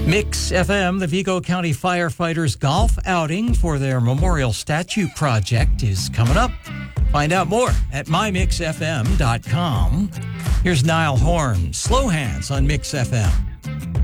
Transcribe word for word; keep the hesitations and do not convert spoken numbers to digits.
Mix F M, the Vigo County Firefighters golf outing for their Memorial Statue project is coming up. Find out more at my mix f m dot com. Here's Niall Horn, Slow Hands on Mix F M.